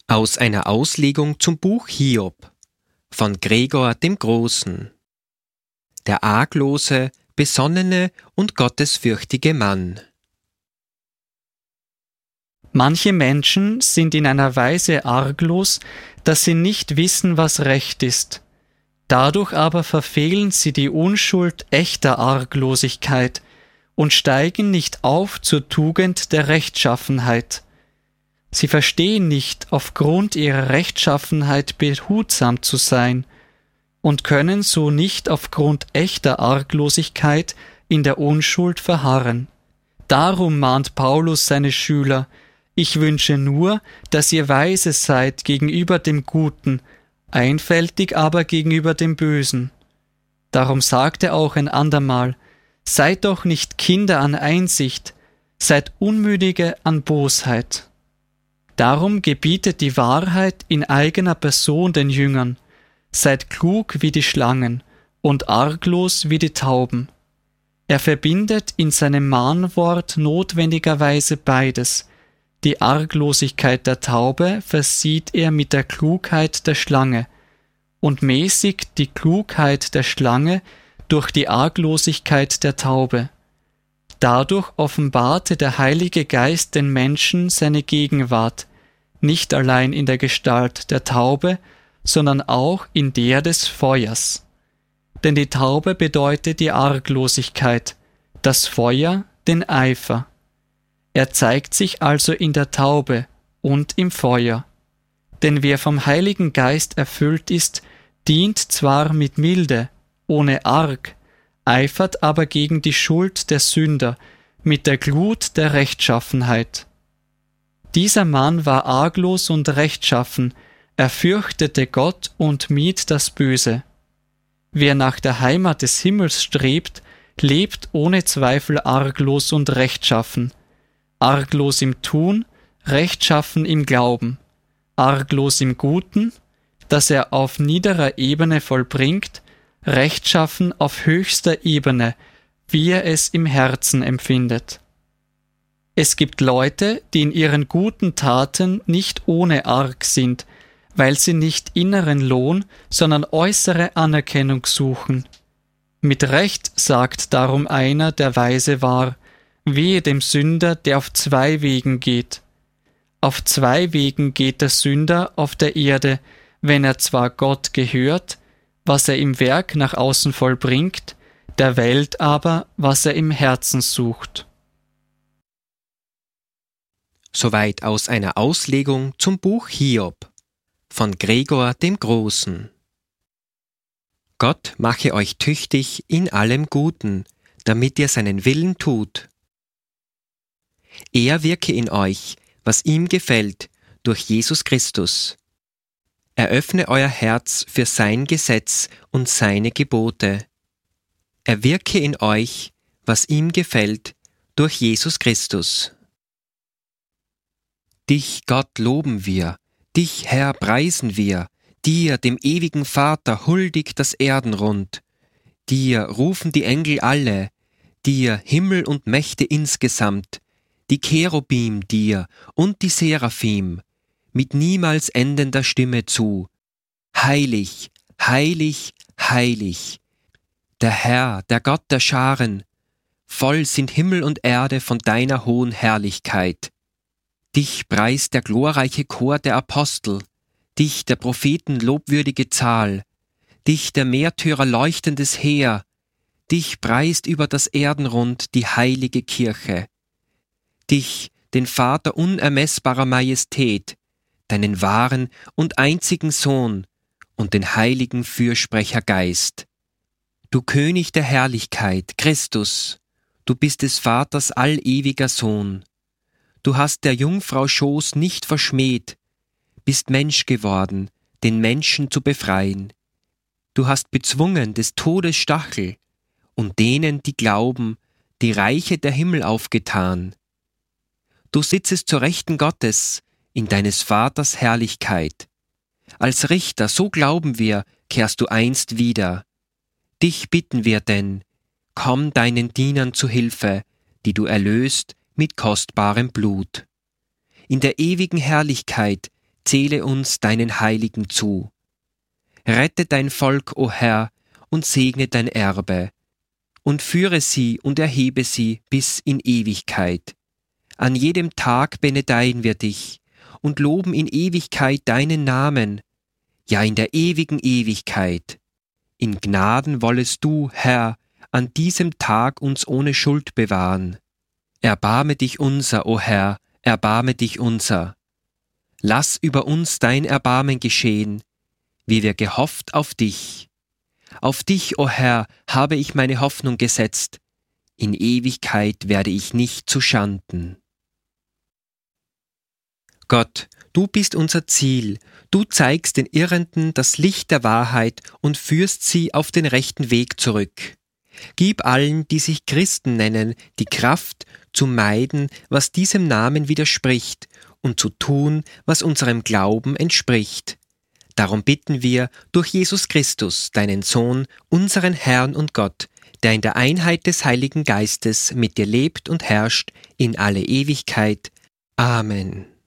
Aus einer Auslegung zum Buch Hiob von Gregor dem Großen. Der arglose, besonnene und gottesfürchtige Mann. Manche Menschen sind in einer Weise arglos, dass sie nicht wissen, was recht ist. Dadurch aber verfehlen sie die Unschuld echter Arglosigkeit und steigen nicht auf zur Tugend der Rechtschaffenheit. Sie verstehen nicht, aufgrund ihrer Rechtschaffenheit behutsam zu sein und können so nicht aufgrund echter Arglosigkeit in der Unschuld verharren. Darum mahnt Paulus seine Schüler: Ich wünsche nur, dass ihr weise seid gegenüber dem Guten, einfältig aber gegenüber dem Bösen. Darum sagt er auch ein andermal: Seid doch nicht Kinder an Einsicht, seid Unmündige an Bosheit. Darum gebietet die Wahrheit in eigener Person den Jüngern: Seid klug wie die Schlangen und arglos wie die Tauben. Er verbindet in seinem Mahnwort notwendigerweise beides. Die Arglosigkeit der Taube versieht er mit der Klugheit der Schlange und mäßigt die Klugheit der Schlange durch die Arglosigkeit der Taube. Dadurch offenbarte der Heilige Geist den Menschen seine Gegenwart, nicht allein in der Gestalt der Taube, sondern auch in der des Feuers. Denn die Taube bedeutet die Arglosigkeit, das Feuer den Eifer. Er zeigt sich also in der Taube und im Feuer. Denn wer vom Heiligen Geist erfüllt ist, dient zwar mit Milde, ohne Arg, eifert aber gegen die Schuld der Sünder mit der Glut der Rechtschaffenheit. Dieser Mann war arglos und rechtschaffen, er fürchtete Gott und mied das Böse. Wer nach der Heimat des Himmels strebt, lebt ohne Zweifel arglos und rechtschaffen. Arglos im Tun, rechtschaffen im Glauben. Arglos im Guten, das er auf niederer Ebene vollbringt, rechtschaffen auf höchster Ebene, wie er es im Herzen empfindet. Es gibt Leute, die in ihren guten Taten nicht ohne Arg sind, weil sie nicht inneren Lohn, sondern äußere Anerkennung suchen. Mit Recht sagt darum einer, der weise war: Wehe dem Sünder, der auf 2 Wegen geht. Auf 2 Wegen geht der Sünder auf der Erde, wenn er zwar Gott gehört, was er im Werk nach außen vollbringt, der Welt aber, was er im Herzen sucht. Soweit aus einer Auslegung zum Buch Hiob von Gregor dem Großen. Gott mache euch tüchtig in allem Guten, damit ihr seinen Willen tut. Er wirke in euch, was ihm gefällt, durch Jesus Christus. Eröffne euer Herz für sein Gesetz und seine Gebote. Er wirke in euch, was ihm gefällt, durch Jesus Christus. Dich, Gott, loben wir, dich, Herr, preisen wir, dir, dem ewigen Vater, huldigt das Erdenrund. Dir rufen die Engel alle, dir Himmel und Mächte insgesamt, die Cherubim dir und die Seraphim, mit niemals endender Stimme zu: Heilig, heilig, heilig, der Herr, der Gott der Scharen, voll sind Himmel und Erde von deiner hohen Herrlichkeit. Dich preist der glorreiche Chor der Apostel, dich der Propheten lobwürdige Zahl, dich der Märtyrer leuchtendes Heer, dich preist über das Erdenrund die heilige Kirche, dich, den Vater unermessbarer Majestät, deinen wahren und einzigen Sohn und den heiligen Fürsprecher Geist. Du König der Herrlichkeit, Christus, du bist des Vaters allewiger Sohn. Du hast der Jungfrau Schoß nicht verschmäht, bist Mensch geworden, den Menschen zu befreien. Du hast bezwungen des Todes Stachel und denen, die glauben, die Reiche der Himmel aufgetan. Du sitzest zur Rechten Gottes in deines Vaters Herrlichkeit. Als Richter, so glauben wir, kehrst du einst wieder. Dich bitten wir denn, komm deinen Dienern zu Hilfe, die du erlöst mit kostbarem Blut. In der ewigen Herrlichkeit zähle uns deinen Heiligen zu. Rette dein Volk, o Herr, und segne dein Erbe, und führe sie und erhebe sie bis in Ewigkeit. An jedem Tag benedeien wir dich und loben in Ewigkeit deinen Namen, ja in der ewigen Ewigkeit. In Gnaden wollest du, Herr, an diesem Tag uns ohne Schuld bewahren. Erbarme dich unser, o Herr, erbarme dich unser. Lass über uns dein Erbarmen geschehen, wie wir gehofft auf dich. Auf dich, o Herr, habe ich meine Hoffnung gesetzt. In Ewigkeit werde ich nicht zuschanden. Gott, du bist unser Ziel. Du zeigst den Irrenden das Licht der Wahrheit und führst sie auf den rechten Weg zurück. Gib allen, die sich Christen nennen, die Kraft, zu meiden, was diesem Namen widerspricht, und zu tun, was unserem Glauben entspricht. Darum bitten wir durch Jesus Christus, deinen Sohn, unseren Herrn und Gott, der in der Einheit des Heiligen Geistes mit dir lebt und herrscht in alle Ewigkeit. Amen.